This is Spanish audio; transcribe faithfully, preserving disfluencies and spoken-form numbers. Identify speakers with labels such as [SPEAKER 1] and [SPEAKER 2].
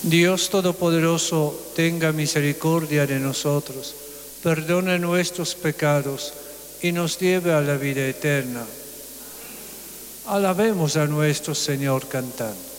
[SPEAKER 1] Dios Todopoderoso, tenga misericordia de nosotros, perdone nuestros pecados y nos lleve a la vida eterna. Alabemos a nuestro Señor cantando.